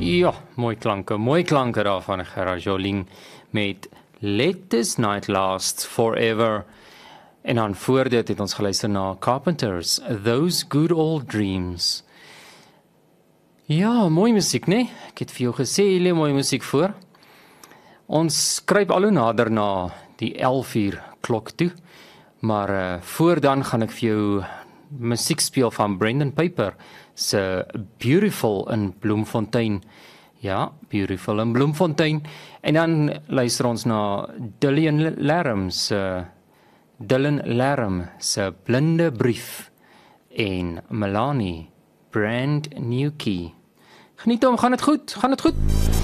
Ja, mooi klanke daar van Gerard Joling met Let This Night Last Forever. En dan voor dit het ons geluister na Carpenters, Those Good Old Dreams. Ja, mooi musiek, né? Ek het vir jou gesê, jy mooi musiek voor. Ons skryp al hoe nader na die 11 uur klok toe, maar voor dan gaan ek vir jou musiek speel van Brendan Piper se Beautiful in Bloemfontein. Ja, Beautiful in Bloemfontein. En dan luister ons na Dylan Lerm se Blinde Brief en Melanie Brand New Key. Geniet hom, gaan dit goed?